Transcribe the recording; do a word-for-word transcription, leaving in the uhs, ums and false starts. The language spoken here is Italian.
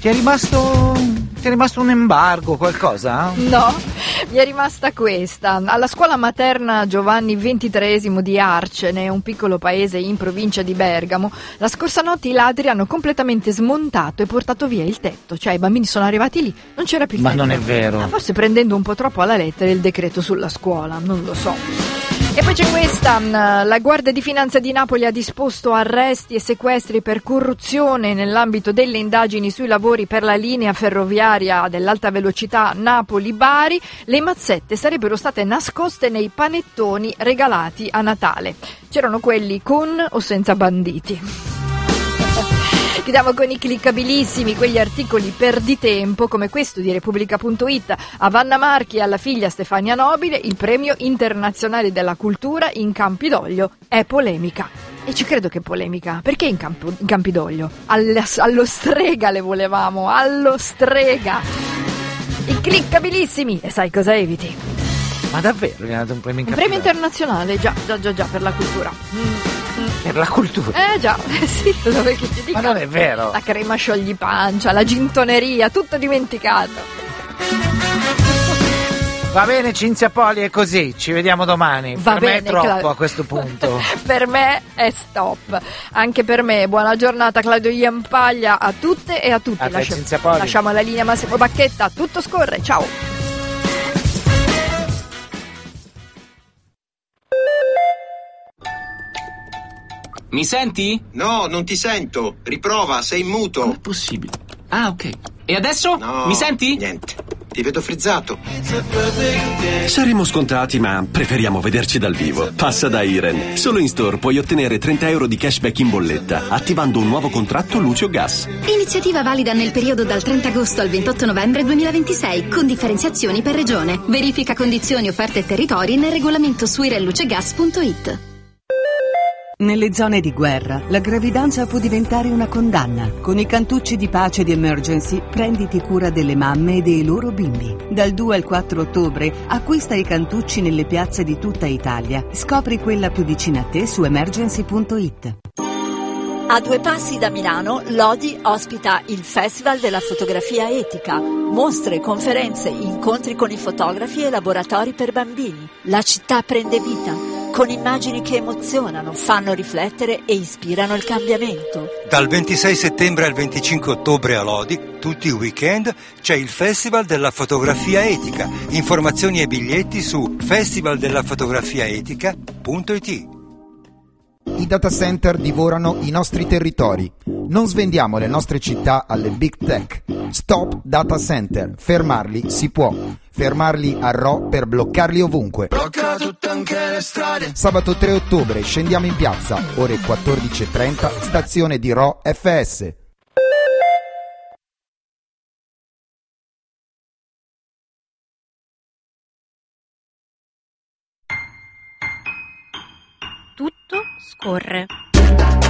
Ti è rimasto... ti è rimasto un embargo, qualcosa? No, mi è rimasta questa. Alla scuola materna Giovanni ventitreesimo di Arcene, un piccolo paese in provincia di Bergamo, la scorsa notte i ladri hanno completamente smontato e portato via il tetto. Cioè i bambini sono arrivati lì, non c'era più il Ma tetto. non è vero. Ma forse prendendo un po' troppo alla lettera il decreto sulla scuola, non lo so. E poi c'è questa, la Guardia di Finanza di Napoli ha disposto arresti e sequestri per corruzione nell'ambito delle indagini sui lavori per la linea ferroviaria dell'alta velocità Napoli-Bari. Le mazzette sarebbero state nascoste nei panettoni regalati a Natale. C'erano quelli con o senza banditi. Chiudiamo con i cliccabilissimi, quegli articoli perditempo come questo di Repubblica punto it. A Vanna Marchi e alla figlia Stefania Nobile il premio internazionale della cultura in Campidoglio è polemica. E ci credo che è polemica. Perché in, Campo, in Campidoglio? All, allo strega le volevamo, allo strega. I cliccabilissimi. E sai cosa eviti? Ma davvero gli hanno dato un premio in Un Campidoglio? premio internazionale, già, già, già, già, per la cultura. Mm. Per la cultura? Eh già, eh sì, cosa vuoi che ti dica? Ma non è vero. La crema scioglipancia, la gintoneria, tutto dimenticato. Va bene, Cinzia Poli, è così, ci vediamo domani. Va per bene, me è troppo Cla- a questo punto. Per me è stop. Anche per me, buona giornata Claudio Iampaglia a tutte e a tutti. A te, Lascia- Cinzia Poli. Lasciamo la linea Massimo Bacchetta, tutto scorre, ciao. Mi senti? No, non ti sento. Riprova, sei in muto. Com'è possibile? Ah, ok. E adesso? No, Mi senti? niente. Ti vedo frizzato. Saremo scontati, ma preferiamo vederci dal vivo. Passa da Iren. Solo in store puoi ottenere trenta euro di cashback in bolletta, attivando un nuovo contratto luce o gas. Iniziativa valida nel periodo dal trenta agosto al ventotto novembre duemilaventisei, con differenziazioni per regione. Verifica condizioni, offerte e territori nel regolamento su irenlucegas punto it. Nelle zone di guerra, la gravidanza può diventare una condanna. Con i cantucci di pace di Emergency, prenditi cura delle mamme e dei loro bimbi. Dal due al quattro ottobre, acquista i cantucci nelle piazze di tutta Italia. Scopri quella più vicina a te su emergency punto it. A due passi da Milano, Lodi ospita il Festival della Fotografia Etica. Mostre, conferenze, incontri con i fotografi e laboratori per bambini. La città prende vita, con immagini che emozionano, fanno riflettere e ispirano il cambiamento. Dal ventisei settembre al venticinque ottobre a Lodi, tutti i weekend, c'è il Festival della Fotografia Etica. Informazioni e biglietti su festival della fotografia etica punto it. I data center divorano i nostri territori. Non svendiamo le nostre città alle big tech. Stop data center. Fermarli si può. Fermarli a Rho per bloccarli ovunque. Blocca tutte anche le strade. Sabato tre ottobre scendiamo in piazza, ore quattordici e trenta, stazione di Rho F S. Tutto scorre.